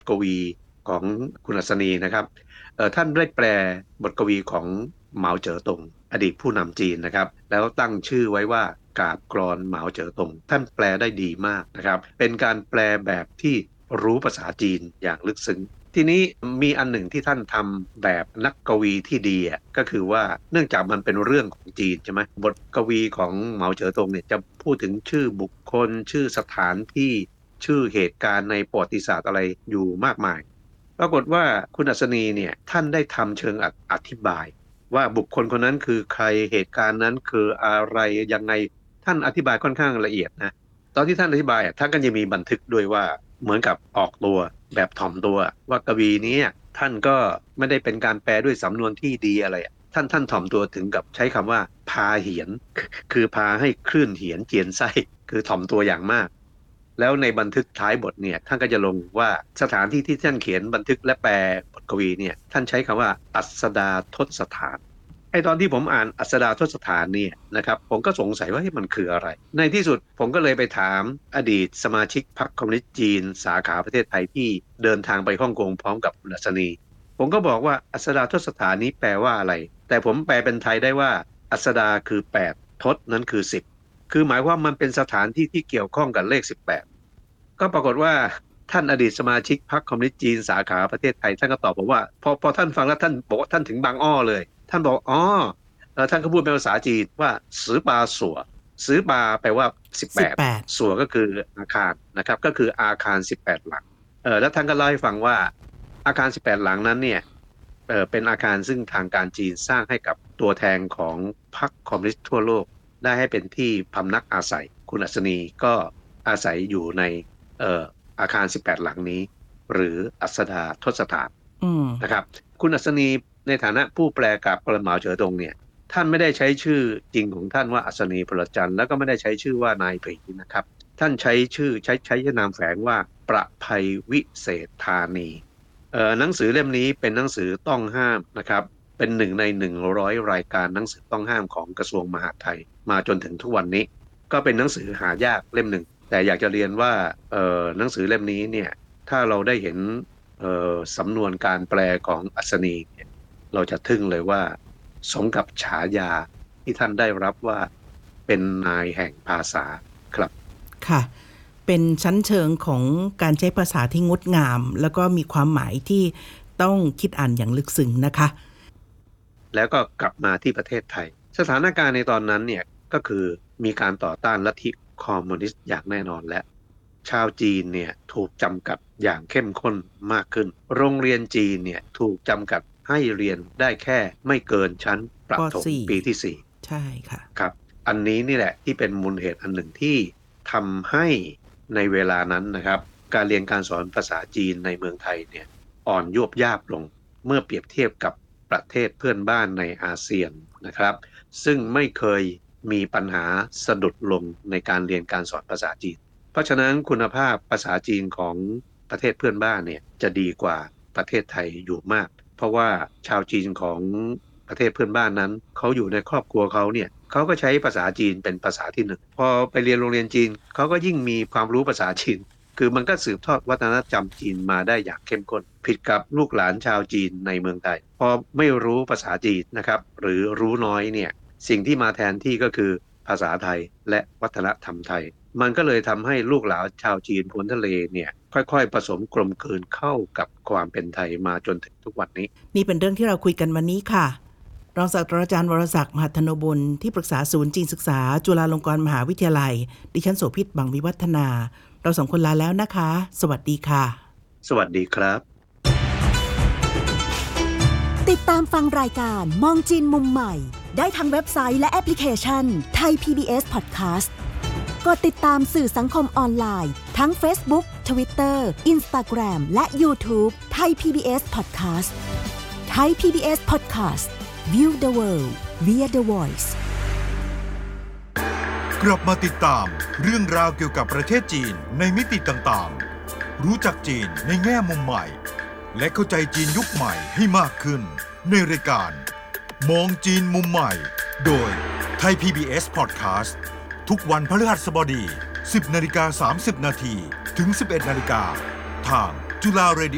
กวีของคุณอัศนีนะครับท่านได้แปลบทกวีของเหมาเจ๋อตงอดีตผู้นำจีนนะครับแล้วตั้งชื่อไว้ว่ากาบกลอนเหมาเจ๋อตงท่านแปลได้ดีมากนะครับเป็นการแปลแบบที่รู้ภาษาจีนอย่างลึกซึ้งทีนี้มีอันหนึ่งที่ท่านทำแบบนักกวีที่ดีก็คือว่าเนื่องจากมันเป็นเรื่องของจีนใช่ไหมบทกวีของเหมาเจ๋อตงเนี่ยจะพูดถึงชื่อบุคคลชื่อสถานที่ชื่อเหตุการณ์ในประวัติศาสตร์อะไรอยู่มากมายปรากฏว่าคุณอัศนีเนี่ยท่านได้ทำเชิงอธิบายว่าบุคคลคนนั้นคือใครเหตุการณ์นั้นคืออะไรยังไงท่านอธิบายค่อนข้างละเอียดนะตอนที่ท่านอธิบายท่านก็จะมีบันทึกด้วยว่าเหมือนกับออกตัวแบบถ่อมตัวว่ากวีนี้ท่านก็ไม่ได้เป็นการแปลด้วยสำนวนที่ดีอะไรท่านถ่อมตัวถึงกับใช้คำว่าพาเหียนคือพาให้คลื่นเหียนเจียนไส้คือถ่อมตัวอย่างมากแล้วในบันทึกท้ายบทเนี่ยท่านก็จะลงว่าสถานที่ที่ท่านเขียนบันทึกและแปลบทกวีเนี่ยท่านใช้คำว่าอัสดาทศถานไอ้ตอนที่ผมอ่านอัสดาทศถานเนี่ยนะครับผมก็สงสัยว่ามันคืออะไรในที่สุดผมก็เลยไปถามอดีตสมาชิกพรรคคอมมิวนิสต์จีนสาขาประเทศไทยที่เดินทางไปฮ่องกงพร้อมกับคุณอัศนีผมก็บอกว่าอัสดาทศถานนี้แปลว่าอะไรแต่ผมแปลเป็นไทยได้ว่าอัสดาคือ8ทศนั้นคือ10คือหมายว่ามันเป็นสถานที่ที่เกี่ยวข้องกับเลข18ก็ปรากฏว่าท่านอดีตสมาชิกพรรคคอมมิวนิสต์จีนสาขาประเทศไทยท่านก็ตอบผมว่าพอท่านฟังแล้วท่านบอกว่าท่านถึงบางอ้อเลยท่านบอกอ๋อท่านก็พูดเป็นภาษาจีนว่าสือปาสัวสือปาแปลว่า18สัวก็คืออาคารนะครับก็คืออาคาร18หลังแล้วท่านก็เล่าให้ฟังว่าอาคาร18หลังนั้นเนี่ยเป็นอาคารซึ่งทางการจีนสร้างให้กับตัวแทนของพรรคคอมมิวนิสต์ทั่วโลกได้ให้เป็นที่พำนักอาศัยคุณอัศนีก็อาศัยอยู่ในอาคาร18หลังนี้หรืออัสดาทศถานนะครับคุณอัศนีในฐานะผู้แปลกับกรเหมาเจ๋อตงเนี่ยท่านไม่ได้ใช้ชื่อจริงของท่านว่าอัศนีพลจันทร์แล้วก็ไม่ได้ใช้ชื่อว่านายปรีนะครับท่านใช้ชื่อใช้นามแฝงว่าประภัยวิเศษธานีหนังสือเล่มนี้เป็นหนังสือต้องห้ามนะครับเป็นหนึ่งใน100รายการหนังสือต้องห้ามของกระทรวงมหาดไทยมาจนถึงทุกวันนี้ก็เป็นหนังสือหายากเล่มหนึ่งแต่อยากจะเรียนว่าหนังสือเล่มนี้เนี่ยถ้าเราได้เห็นสำนวนการแปลของอัศนีเนี่ยเราจะทึ่งเลยว่าสมกับฉายาที่ท่านได้รับว่าเป็นนายแห่งภาษาครับค่ะเป็นชั้นเชิงของการใช้ภาษาที่งดงามแล้วก็มีความหมายที่ต้องคิดอ่านอย่างลึกซึ้งนะคะแล้วก็กลับมาที่ประเทศไทยสถานการณ์ในตอนนั้นเนี่ยก็คือมีการต่อต้านลัทธิคอมมิวนิสต์อย่างแน่นอนและชาวจีนเนี่ยถูกจำกัดอย่างเข้มข้นมากขึ้นโรงเรียนจีนเนี่ยถูกจำกัดให้เรียนได้แค่ไม่เกินชั้นประถมปีที่4 ใช่ค่ะครับอันนี้นี่แหละที่เป็นมูลเหตุอันหนึ่งที่ทำให้ในเวลานั้นนะครับการเรียนการสอนภาษาจีนในเมืองไทยเนี่ยอ่อนยวบยาบลงเมื่อเปรียบเทียบกับประเทศเพื่อนบ้านในอาเซียนนะครับซึ่งไม่เคยมีปัญหาสะดุดลงในการเรียนการสอนภาษาจีนเพราะฉะนั้นคุณภาพภาษาจีนของประเทศเพื่อนบ้านเนี่ยจะดีกว่าประเทศไทยอยู่มากเพราะว่าชาวจีนของประเทศเพื่อนบ้านนั้นเขาอยู่ในครอบครัวเขาเนี่ยเขาก็ใช้ภาษาจีนเป็นภาษาที่หนึ่งพอไปเรียนโรงเรียนจีนเขาก็ยิ่งมีความรู้ภาษาจีนคือมันก็สืบทอดวัฒนธรรมจีนมาได้อย่างเข้มข้นผิดกับลูกหลานชาวจีนในเมืองไทยพอไม่รู้ภาษาจีนนะครับหรือรู้น้อยเนี่ยสิ่งที่มาแทนที่ก็คือภาษาไทยและวัฒนธรรมไทยมันก็เลยทำให้ลูกหลานชาวจีนพ้นทะเลเนี่ยค่อยๆผสมกลมกลืนเข้ากับความเป็นไทยมาจนถึงทุกวันนี้นี่เป็นเรื่องที่เราคุยกันวันนี้ค่ะรองศาสตราจารย์วรศักดิ์ มหัทโนบุญที่ปรึกษาศูนย์จีนศึกษาจุฬาลงกรณ์มหาวิทยาลัยดิฉันโสภิต บังวิวัฒนาเราสองคนลาแล้วนะคะสวัสดีค่ะสวัสดีครับติดตามฟังรายการมองจีนมุมใหม่ได้ทางเว็บไซต์และแอปพลิเคชันไทย PBS Podcast กดติดตามสื่อสังคมออนไลน์ทั้ง Facebook, Twitter, Instagram และ YouTube ไทย PBS Podcast ไทย PBS Podcast View the world via the voice กลับมาติดตามเรื่องราวเกี่ยวกับประเทศจีนในมิติต่างๆรู้จักจีนในแง่มุมใหม่และเข้าใจจีนยุคใหม่ให้มากขึ้นในรายการมองจีนมุมใหม่โดยไทย PBS Podcast ทุกวันพฤหัสบดี 10:30 น.ถึง 11:00 น.ทางจุฬาเรดิ